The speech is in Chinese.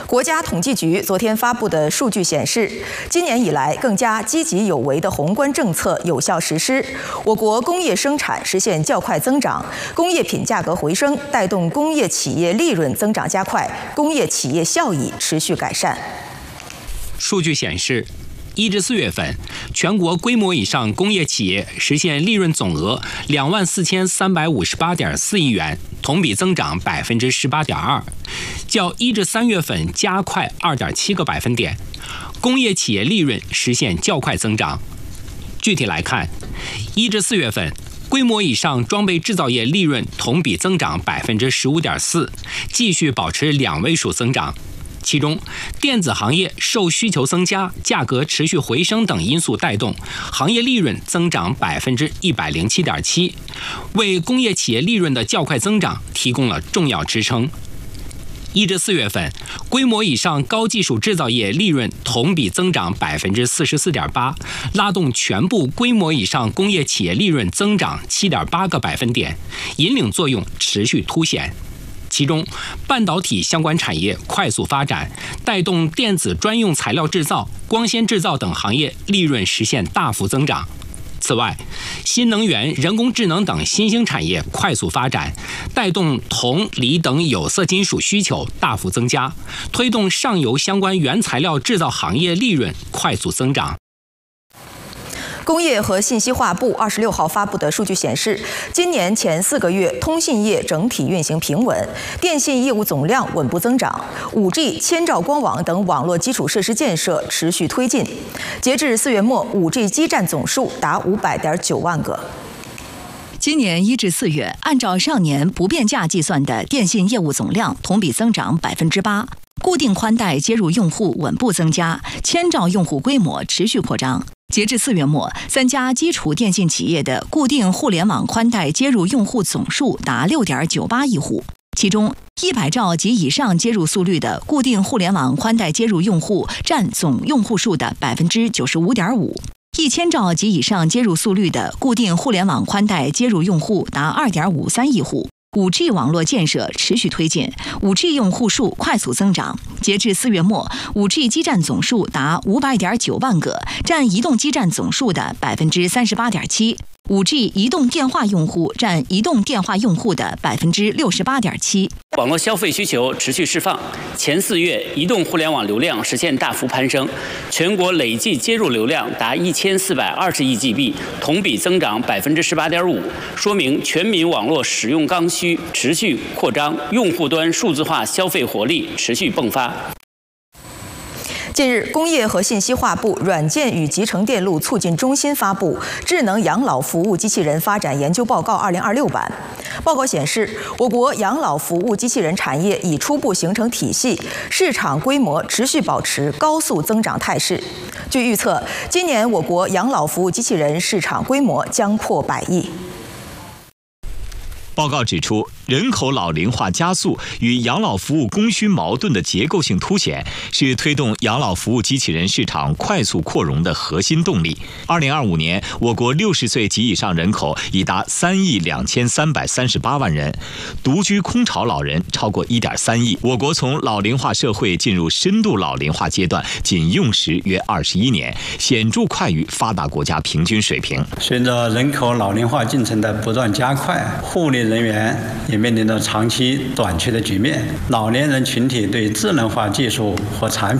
国家统计局昨天发布的数据显示，今年以来更加积极有为的宏观政策有效实施，我国工业生产实现较快增长，工业品价格回升，带动工业企业利润增长加快，工业企业效益持续改善。 数据显示，1至4月份，全国规模以上工业企业实现利润总额24358.4亿元，同比增长18.2%，较1至3月份加快2.7个百分点。工业企业利润实现较快增长。具体来看，1至4月份，规模以上装备制造业利润同比增长15.4%，继续保持2位数增长。其中，电子行业受需求增加、价格持续回升等因素带动，行业利润增长107.7%，为工业企业利润的较快增长提供了重要支撑。1至4月份，规模以上高技术制造业利润同比增长44.8%，拉动全部规模以上工业企业利润增长7.8个百分点，引领作用持续凸显。其中，半导体相关产业快速发展，带动电子专用材料制造、光纤制造等行业利润实现大幅增长。此外，新能源、人工智能等新兴产业快速发展，带动铜、锂等有色金属需求大幅增加，推动上游相关原材料制造行业利润快速增长。 工业和信息化部26号发布的数据显示，今年前4个月，通信业整体运行平稳，电信业务总量稳步增长，5G、千兆光网等网络基础设施建设持续推进。截至4月末，5G 基站总数达500.9万个。 今年1至4月，按照上年不变价计算的电信业务总量同比增长8%，固定宽带接入用户稳步增加，千兆用户规模持续扩张。截至4月末，3家基础电信企业的固定互联网宽带接入用户总数达6.98亿户，其中100兆及以上接入速率的固定互联网宽带接入用户占总用户数的95.5%，1000兆及以上接入速率的固定互联网宽带接入用户达2.53亿户。5G 网络建设持续推进，5G 用户数快速增长。截至4月末，5G 基站总数达500.9万个，占移动基站总数的38.7%。5G 移动电话用户占移动电话用户的68.7%。 网络消费需求持续释放，前4月移动互联网流量实现大幅攀升，全国累计接入流量达1420亿 GB， 同比增长18.5%，说明全民网络使用刚需持续扩张，用户端数字化消费活力持续迸发。 近日，工业和信息化部软件与集成电路促进中心发布《智能养老服务机器人发展研究报告2026版》。报告显示，我国养老服务机器人产业已初步形成体系，市场规模持续保持高速增长态势。据预测，今年我国养老服务机器人市场规模将破100亿。 报告指出，人口老龄化加速与养老服务供需矛盾的结构性凸显，是推动养老服务机器人市场快速扩容的核心动力。2025年，我国60岁及以上人口已达3亿2338万人，独居空巢老人超过1.3亿。我国从老龄化社会进入深度老龄化阶段，仅用时约21年，显著快于发达国家平均水平。 随着人口老龄化进程的不断加快，护理人员也面临着长期短缺的局面，老年人群体对智能化技术和产